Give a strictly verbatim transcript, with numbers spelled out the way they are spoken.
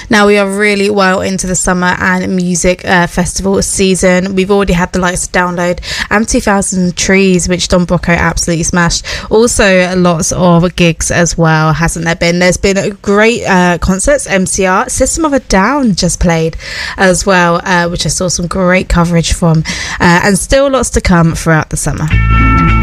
Now we are really well into the summer and music uh, festival season. We've already had the likes of Download and two thousand Trees, which Don Brocco absolutely smashed. Also lots of gigs as well, hasn't there been? There's been great uh, concerts. M C R, System of a Down just played as well, uh, which I saw some great coverage from, uh, and still lots to come throughout the summer.